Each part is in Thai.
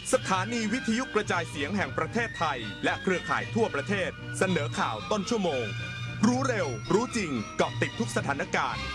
สถานีวิทยุกระจายเสียงแห่งประเทศไทยและเครือข่ายทั่วประเทศเสนอข่าวต้นชั่วโมงรู้เร็วรู้จริงเกาะติดทุกสถานการณ์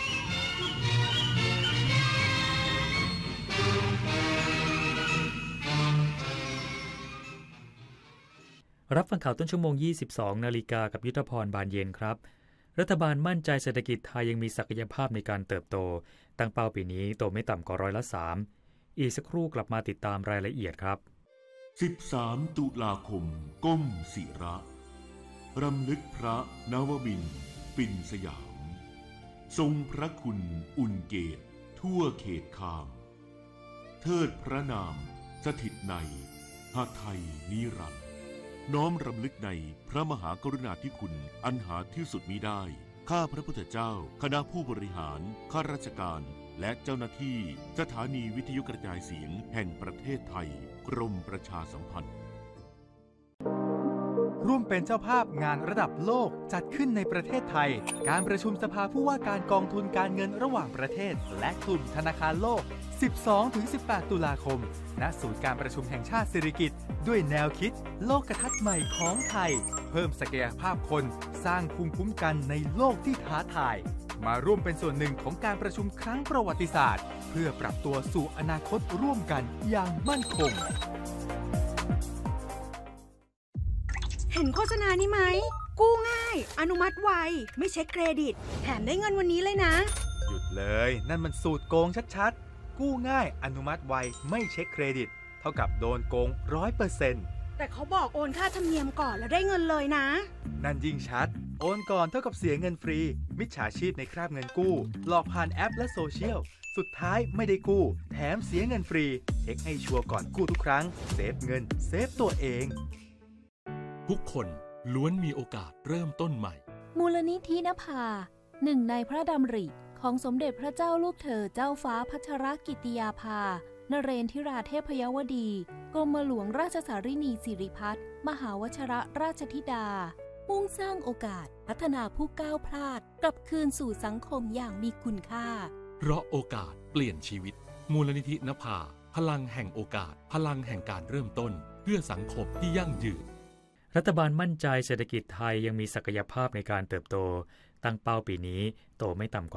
รับฟังข่าวต้นชั่วโมง 22 นาฬิกากับยุทธพรบานเย็นครับรัฐบาลมั่นใจเศรษฐกิจไทยยังมีศักยภาพในการเติบโตตั้งเป้าปีนี้โตไม่ต่ำกว่า3%อีกสักครู่กลับมาติดตามรายละเอียดครับ 13 ตุลาคมก้มศิระรำลึกพระนวมินทร์ปิ่นสยามทรงพระคุณอุ่นเกตทั่วเขตคามเทิดพระนามสถิตในหไทยนิรันดร์น้อมรำลึกในพระมหากรุณาธิคุณอันหาที่สุดมิได้ข้าพระพุทธเจ้าคณะผู้บริหารข้าราชการและเจ้าหน้าที่สถานีวิทยุกระจายเสียงแห่งประเทศไทยกรมประชาสัมพันธ์ร่วมเป็นเจ้าภาพงานระดับโลกจัดขึ้นในประเทศไทยการประชุมสภาผู้ว่าการกองทุนการเงินระหว่างประเทศและกลุ่มธนาคารโลก 12-18 ตุลาคมณศูนย์การประชุมแห่งชาติสิริกิติ์ด้วยแนวคิดโลกทัศน์ใหม่ของไทยเพิ่มศักยภาพคนสร้างภูมิคุ้มกันในโลกที่ท้าทายมาร่วมเป็นส่วนหนึ่งของการประชุมครั้งประวัติศาสตร์เพื่อปรับตัวสู่อนาคตร่วมกันอย่างมั่นคงเห็นโฆษณานี้ไหมกู้ง่ายอนุมัติไวไม่เช็คเครดิตแถมได้เงินวันนี้เลยนะหยุดเลยนั่นมันสูตรโกงชัดๆกู้ง่ายอนุมัติไวไม่เช็คเครดิตเท่ากับโดนโกง 100% แต่เขาบอกโอนค่าธรรมเนียมก่อนแล้วได้เงินเลยนะนั่นยิ่งชัดโอนก่อนเท่ากับเสียเงินฟรีมิจฉาชีพในคราบเงินกู้หลอกผ่านแอปและโซเชียลสุดท้ายไม่ได้กู้แถมเสียเงินฟรีเช็คให้ชัวร์ก่อนกู้ทุกครั้งเซฟเงินเซฟตัวเองทุกคนล้วนมีโอกาสเริ่มต้นใหม่มูลนิธินภาหนึ่งในพระดำริของสมเด็จพระเจ้าลูกเธอเจ้าฟ้าพัชรกิติยาภานเรนทิราเทพยวดีกรมหลวงราชสารินีสิริพัฒน์มหาวชิรราชธิดามุ่งสร้างโอกาสพัฒนาผู้ก้าวพลาดกลับคืนสู่สังคมอย่างมีคุณค่าเพราะโอกาสเปลี่ยนชีวิตมูลนิธินภาพลังแห่งโอกาสพลังแห่งการเริ่มต้นเพื่อสังคมที่ยั่งยืนรัฐบาลมั่นใจเศรษฐกิจไทยยังมีศักยภาพในการเติบโตตั้งเป้าปีนี้โตไม่ต่ำกว่า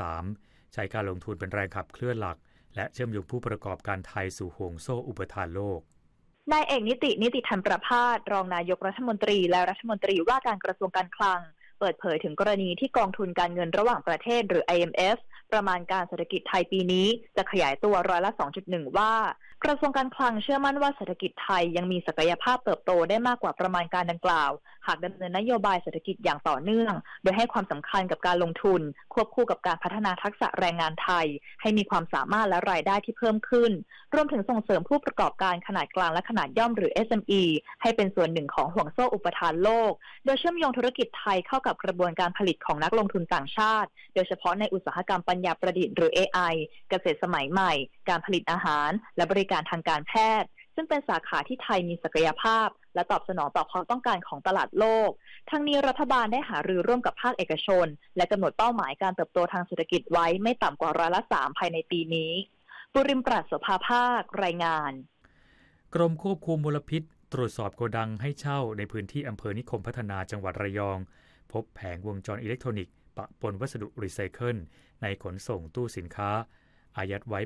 3%ใช้การลงทุนเป็นแรงขับเคลื่อนหลักและเชื่อมโยงผู้ประกอบการไทยสู่ห่วงโซ่อุปทานโลกนายเอกนิติธรรมประภาสรองนายกรัฐมนตรีและรัฐมนตรีว่าการกระทรวงการคลังเปิดเผยถึงกรณีที่กองทุนการเงินระหว่างประเทศหรือ IMF ประมาณการเศรษฐกิจไทยปีนี้จะขยายตัว2.1%ว่ากระทรวงการคลังเชื่อมั่นว่าเศรษฐกิจไทยยังมีศักยภาพเติบโตได้มากกว่าประมาณการดังกล่าวหากดำเนินนโยบายเศรษฐกิจอย่างต่อเนื่องโดยให้ความสำคัญกับการลงทุนควบคู่กับการพัฒนาทักษะแรงงานไทยให้มีความสามารถและรายได้ที่เพิ่มขึ้นรวมถึงส่งเสริมผู้ประกอบการขนาดกลางและขนาดย่อมหรือ SME ให้เป็นส่วนหนึ่งของห่วงโซ่อุปทานโลกโดยเชื่อมโยงธุรกิจไทยเข้ากับกระบวนการผลิตของนักลงทุนต่างชาติโดยเฉพาะในอุตสาหกรรมปัญญาประดิษฐ์หรือ AI เกษตรสมัยใหม่การผลิตอาหารและบริการทางการแพทย์ซึ่งเป็นสาขาที่ไทยมีศักยภาพและตอบสนองต่อความต้องการของตลาดโลกทั้งนี้รัฐบาลได้หารือร่วมกับภาคเอกชนและกำหนดเป้าหมายการเติบโตทางเศรษฐกิจไว้ไม่ต่ำกว่า3%ภายในปีนี้ปุริมปราศโสภาภาครายงานกรมควบคุมมลพิษตรวจสอบโกดังให้เช่าในพื้นที่อำเภอนิคมพัฒนาจังหวัดระยองพบแผงวงจรอิเล็กทรอนิกส์ปะปนวัสดุรีไซเคิลในขนส่งตู้สินค้าอายัดไว้